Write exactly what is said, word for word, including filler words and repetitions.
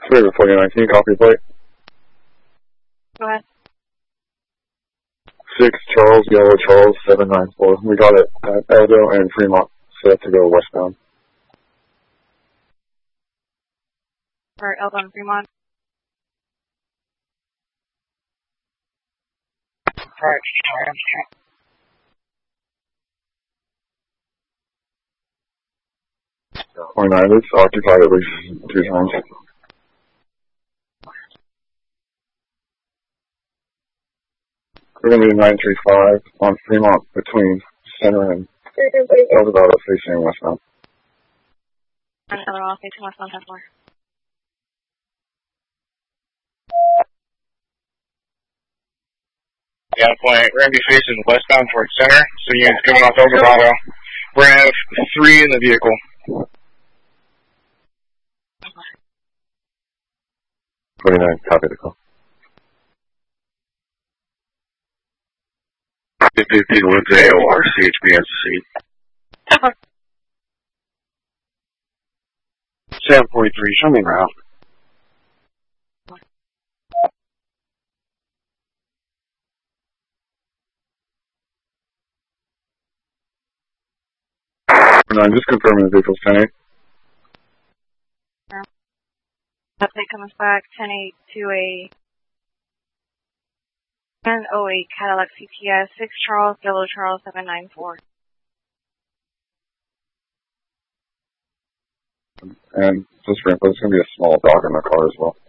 Three forty nineteen, copy plate. Go ahead. Six Charles, Yellow Charles, seven nine four. We got it at Eldo and Fremont, set to go westbound. For Eldo and Fremont. Right. twenty-nine, it's occupied at least two times. We're going to be nine three five on Fremont between Center and Eldorado facing westbound. And Eldorado facing westbound, ten four. Yeah, point. We're going to be facing westbound towards Center, so units coming off Eldorado. We're going to have three in the vehicle. twenty-nine, copy the call. fifteen with A O R, C H B S C. seven forty-three, show me route. nine, just confirming the vehicle's ten eight. Update comes back, ten eight to a ten oh eight Cadillac C T S, six Charles, Yellow Charles, seven nine four. And just for info, there's going to be a small dog in the car as well.